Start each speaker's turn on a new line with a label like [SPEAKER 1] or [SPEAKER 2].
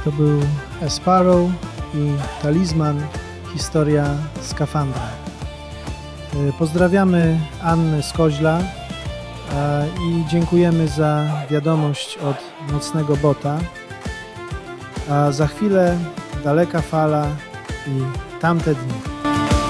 [SPEAKER 1] To był Sparrow i Talizman, historia skafandra. Pozdrawiamy Annę z Koźla i dziękujemy za wiadomość od Nocnego Bota. A za chwilę Daleka Fala i Tamte dni.